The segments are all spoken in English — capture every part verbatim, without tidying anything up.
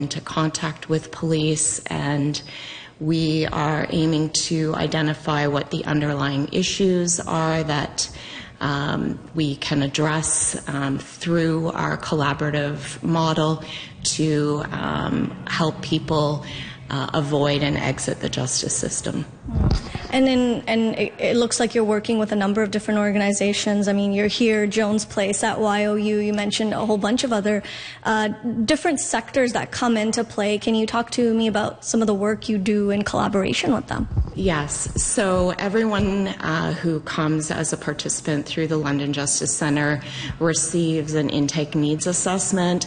into contact with police, and we are aiming to identify what the underlying issues are that um, we can address um, through our collaborative model to um, help people uh, avoid and exit the justice system. And then, and it, it looks like you're working with a number of different organizations. I mean, you're here, Jones Place at Y O U. You mentioned a whole bunch of other uh, different sectors that come into play. Can you talk to me about some of the work you do in collaboration with them? Yes. So everyone uh, who comes as a participant through the London Justice Centre receives an intake needs assessment,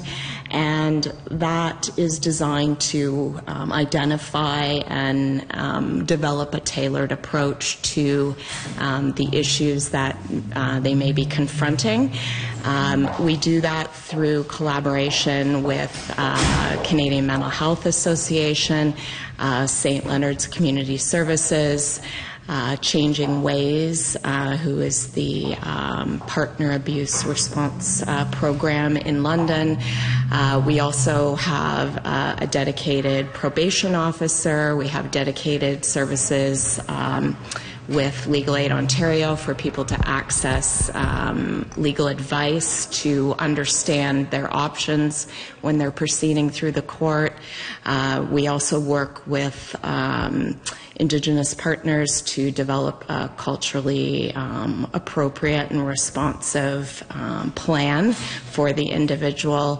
and that is designed to um, identify and um, develop a tailored approach to um, the issues that uh, they may be confronting. Um, we do that through collaboration with uh, Canadian Mental Health Association, uh, Saint Leonard's Community Services, uh, Changing Ways, uh, who is the um, partner abuse response uh, program in London. Uh, we also have uh, a dedicated probation officer. We have dedicated services um, with Legal Aid Ontario for people to access um, legal advice, to understand their options when they're proceeding through the court. Uh, we also work with um, Indigenous partners to develop a culturally um, appropriate and responsive um, plan for the individual.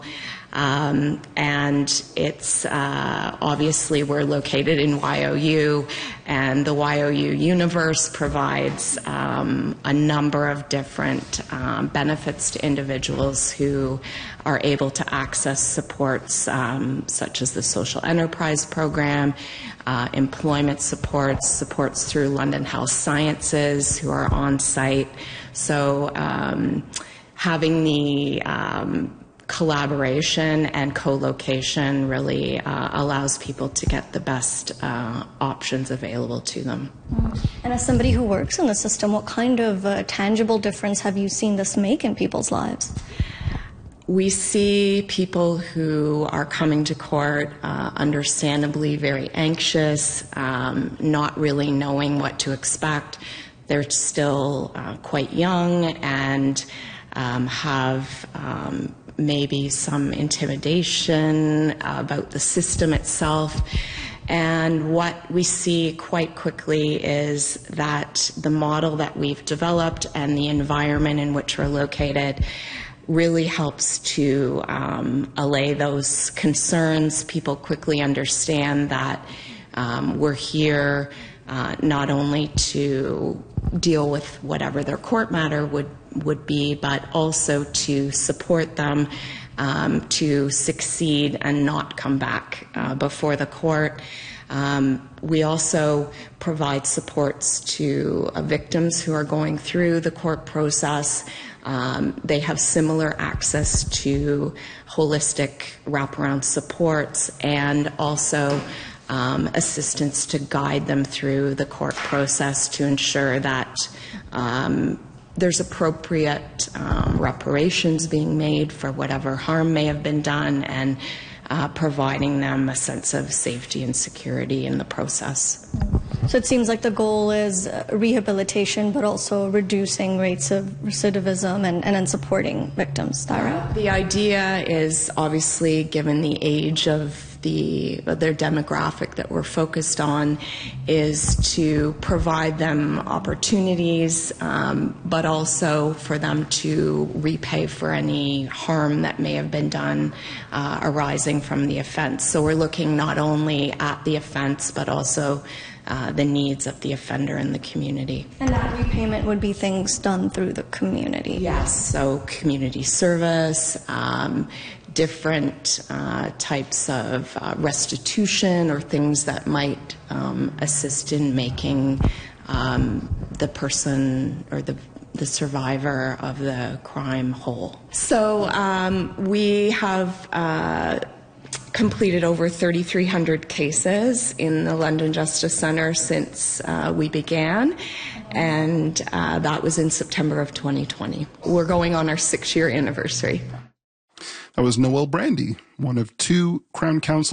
Um, and it's uh, obviously we're located in Y O U, and the Y O U universe provides um, a number of different um, benefits to individuals who are able to access supports um, such as the social enterprise program, uh, employment supports, supports through London Health Sciences who are on site. So um, having the um, collaboration and co-location really uh, allows people to get the best uh, options available to them. And as somebody who works in the system, what kind of uh, tangible difference have you seen this make in people's lives? We see people who are coming to court uh, understandably very anxious, um, not really knowing what to expect. They're still uh, quite young and um, have um, maybe some intimidation about the system itself. And what we see quite quickly is that the model that we've developed and the environment in which we're located really helps to um, allay those concerns. People quickly understand that um, we're here uh, not only to deal with whatever their court matter would would be, but also to support them um, to succeed and not come back uh, before the court. Um, we also provide supports to uh, victims who are going through the court process. Um, they have similar access to holistic wraparound supports and also um, assistance to guide them through the court process to ensure that um, there's appropriate um, reparations being made for whatever harm may have been done, and uh, providing them a sense of safety and security in the process. So it seems like the goal is rehabilitation, but also reducing rates of recidivism and, and then supporting victims. Is that right? The idea is, obviously, given the age of the their demographic that we're focused on, is to provide them opportunities, um, but also for them to repay for any harm that may have been done uh, arising from the offense. So we're looking not only at the offense, but also Uh, the needs of the offender in the community. And that repayment would be things done through the community? Yes, so community service, um, different uh, types of uh, restitution or things that might um, assist in making um, the person or the the survivor of the crime whole. So um, we have uh, completed over thirty-three hundred cases in the London Justice Centre since uh, we began, and uh, that was in September of twenty twenty. We're going on our six-year anniversary. That was Noel Brandy, one of two Crown Counsel